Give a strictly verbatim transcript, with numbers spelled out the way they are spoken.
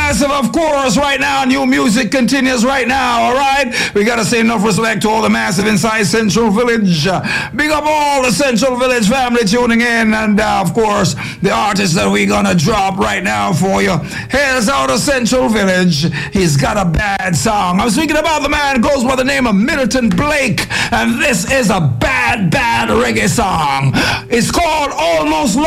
massive, of course, right now. New music continues right now, all right? We got to say enough respect to all the massive inside Central Village. Big up all the Central Village family tuning in, and uh, of course, the artist that we're going to drop right now for you. Here's out of Central Village. He's got a bad song. I'm speaking about the man who goes by the name of Middleton Blake, and this is a bad, bad reggae song. It's called Almost